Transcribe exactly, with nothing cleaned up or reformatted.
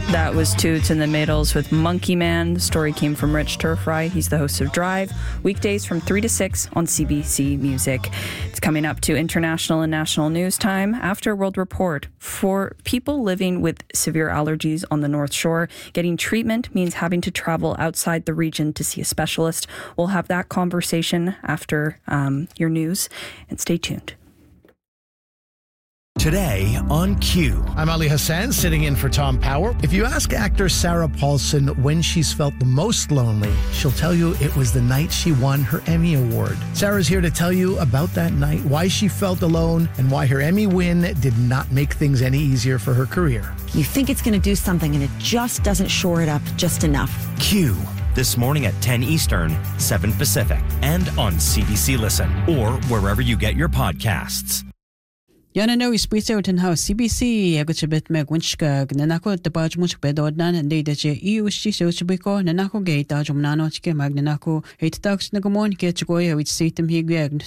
That was Toots and the Maytals with Monkey Man. The story came from Rich Turfry. He's the host of Drive, weekdays from three to six on C B C Music. It's coming up to international and national news time after World Report. For people living with severe allergies on the North Shore, getting treatment means having to travel outside the region to see a specialist. We'll have that conversation after um, your news, and stay tuned. Today on Q. I'm Ali Hassan, sitting in for Tom Power. If you ask actor Sarah Paulson when she's felt the most lonely, she'll tell you it was the night she won her Emmy Award. Sarah's here to tell you about that night, why she felt alone, and why her Emmy win did not make things any easier for her career. You think it's going to do something, and it just doesn't shore it up just enough. Q. This morning at ten Eastern, seven Pacific, and on C B C Listen, or wherever you get your podcasts. Yana no isprite utan how C B C agutibet meg winchka nanako tapaj much bedodnan and they that E U shi so chibiko nanako gate ajum nano chike magnanako eight tax nagamon ke chikoya which seatem higag